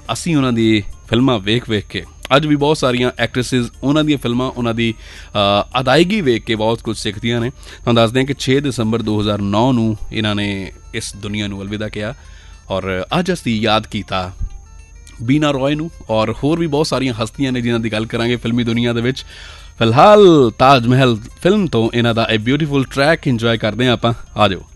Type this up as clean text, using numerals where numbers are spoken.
ਅਸੀਂ ਉਹਨਾਂ ਦੀ ਫਿਲਮਾਂ ਵੇਖ ਕੇ ਅੱਜ ਵੀ ਬਹੁਤ ਸਾਰੀਆਂ ਐਕਟਰਸਿਸ ਉਹਨਾਂ ਦੀਆਂ ਫਿਲਮਾਂ, ਉਹਨਾਂ ਦੀ ਅਦਾਇਗੀ ਵੇਖ ਕੇ ਬਹੁਤ ਕੁਝ ਸਿੱਖਦੀਆਂ ਨੇ। ਤੁਹਾਨੂੰ ਦੱਸਦੇ ਹਾਂ ਕਿ 6 ਦਸੰਬਰ 2009 ਨੂੰ ਇਹਨਾਂ ਨੇ ਇਸ ਦੁਨੀਆ ਨੂੰ ਅਲਵਿਦਾ ਕਿਹਾ ਔਰ ਅੱਜ ਅਸੀਂ ਯਾਦ ਕੀਤਾ ਬੀਨਾ ਰॉय ਨੂੰ ਔਰ ਹੋਰ ਵੀ ਬਹੁਤ ਸਾਰੀਆਂ ਹਸਤੀਆਂ ਨੇ ਜਿਨ੍ਹਾਂ ਦੀ ਗੱਲ ਕਰਾਂਗੇ ਫਿਲਮੀ ਦੁਨੀਆ ਦੇ ਵਿੱਚ। ਫਿਲਹਾਲ ਤਾਜ ਮਹਿਲ ਫਿਲਮ ਤੋਂ ਇਹਨਾਂ ਦਾ ਇਹ ਬਿਊਟੀਫੁਲ ਟਰੈਕ ਇੰਜੋਏ ਕਰਦੇ ਹਾਂ ਆਪਾਂ। ਆ ਜਾਓ।